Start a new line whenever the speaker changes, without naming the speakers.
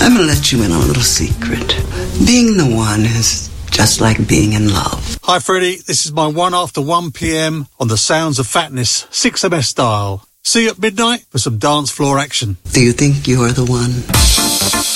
I'm going to let you in on a little secret. Being the one is just like being in love.
Hi, Freddie. This is my 1 after 1 p.m. on the Sounds of Fatness, 6MS style. See you at midnight for some dance floor action.
Do you think you're the one?